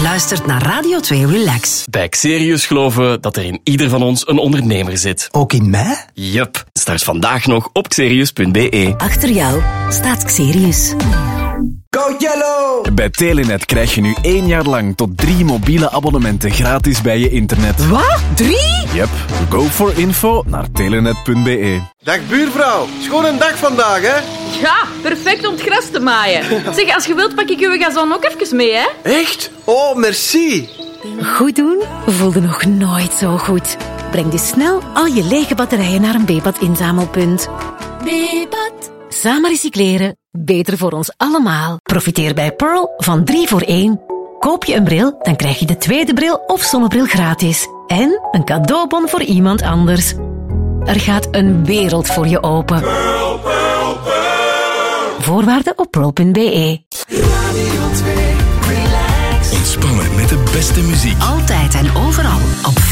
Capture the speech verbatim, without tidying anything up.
luistert naar Radio twee Relax. Bij Xerius geloven we dat er in ieder van ons een ondernemer zit. Ook in mij? Yup. Start vandaag nog op xerius punt be. Achter jou staat Xerius. Go Yellow! Bij Telenet krijg je nu één jaar lang tot drie mobiele abonnementen gratis bij je internet. Wat? Drie? Yep. Go for info naar telenet punt be. Dag buurvrouw, schoon een dag vandaag, hè? Ja, perfect om het gras te maaien. Zeg, als je wilt pak ik uw gazon ook even mee, hè? Echt? Oh, merci. Goed doen voelde nog nooit zo goed. Breng dus snel al je lege batterijen naar een Bepat inzamelpunt. Bepat. Samen recycleren, beter voor ons allemaal. Profiteer bij Pearl van drie voor één. Koop je een bril, dan krijg je de tweede bril of zonnebril gratis. En een cadeaubon voor iemand anders. Er gaat een wereld voor je open. Pearl, Pearl, Pearl. Voorwaarden op pearl punt be. Radio twee, relax. Ontspannen met de beste muziek. Altijd en